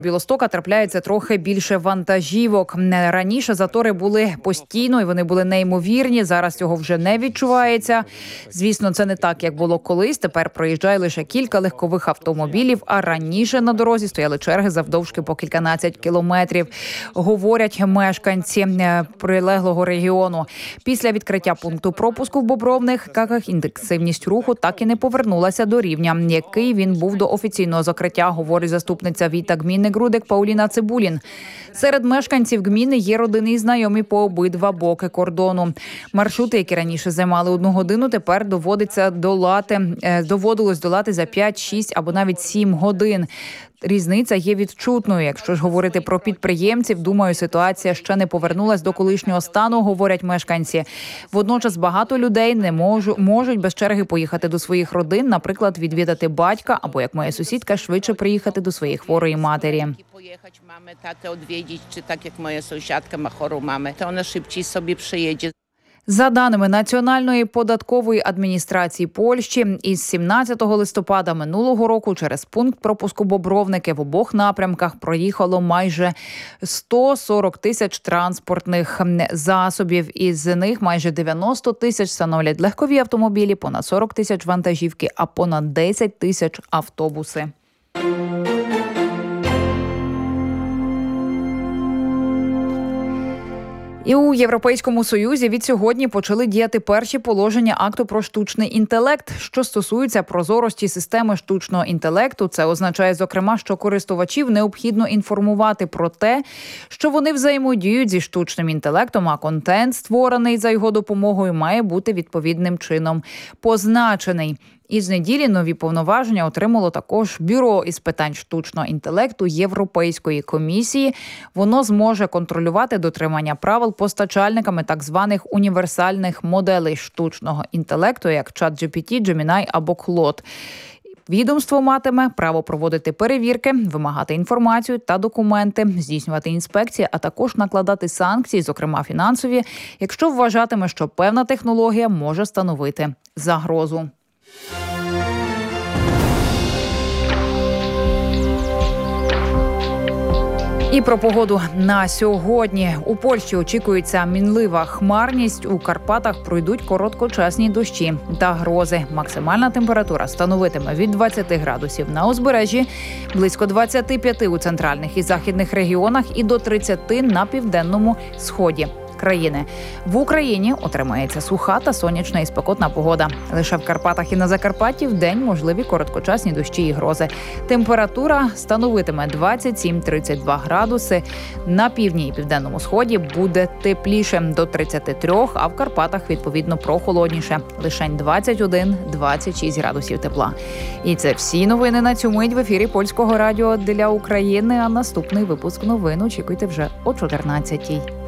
Білостока трапляється трохи більше вантажівок. Раніше затори були постійно і вони були неймовірні. Зараз цього вже не відчувається. Звісно, це не так, як було колись. Тепер проїжджає лише кілька легкових автомобілів, а раніше на дорозі стояли черги завдовжки по кільканадцять кілометрів. Говорять мешканці прилеглого регіону. Після відкриття пункту пропуску в Бобровних Каках інтенсивність руху так і не повернулася до рівня, який він був до офіційного закриття, говорить заступниця Віта Гміни Грудек Пауліна Цибулін. Серед мешканців гміни є родини і знайомі по обидва боки кордону. Маршрути, які раніше займали 1 годину, тепер доводилось долати за 5, 6 або навіть 7 годин. Різниця є відчутною. Якщо ж говорити про підприємців, думаю, ситуація ще не повернулась до колишнього стану, говорять мешканці. Водночас багато людей не можуть без черги поїхати до своїх родин, наприклад, відвідати батька або, як моя сусідка, швидше приїхати до своєї хворої матері. Поїхати мамі, тати відвідати, чи так, як моя сусідка ма хвору мамі, то вона швидше собі приїде. За даними Національної податкової адміністрації Польщі, із 17 листопада минулого року через пункт пропуску Бобровники в обох напрямках проїхало майже 140 тисяч транспортних засобів. Із них майже 90 тисяч становлять легкові автомобілі, понад 40 тисяч вантажівки, а понад 10 тисяч автобуси. І у Європейському Союзі від сьогодні почали діяти перші положення акту про штучний інтелект, що стосуються прозорості системи штучного інтелекту. Це означає, зокрема, що користувачів необхідно інформувати про те, що вони взаємодіють зі штучним інтелектом, а контент, створений за його допомогою, має бути відповідним чином позначений. Із неділі нові повноваження отримало також Бюро із питань штучного інтелекту Європейської комісії. Воно зможе контролювати дотримання правил постачальниками так званих універсальних моделей штучного інтелекту, як ChatGPT, Gemini або Claude. Відомство матиме право проводити перевірки, вимагати інформацію та документи, здійснювати інспекції, а також накладати санкції, зокрема фінансові, якщо вважатиме, що певна технологія може становити загрозу. І про погоду на сьогодні. У Польщі очікується мінлива хмарність. У Карпатах пройдуть короткочасні дощі та грози. Максимальна температура становитиме від 20 градусів на узбережжі, близько 25 у центральних і західних регіонах і до 30 на південному сході країни. В Україні отримається суха та сонячна і спекотна погода. Лише в Карпатах і на Закарпатті вдень можливі короткочасні дощі і грози. Температура становитиме 27-32 градуси. На півдні і південному сході буде тепліше до 33, а в Карпатах відповідно прохолодніше. Лишень 21-26 градусів тепла. І це всі новини на цю мить в ефірі Польського радіо для України. А наступний випуск новин очікуйте вже о 14-й.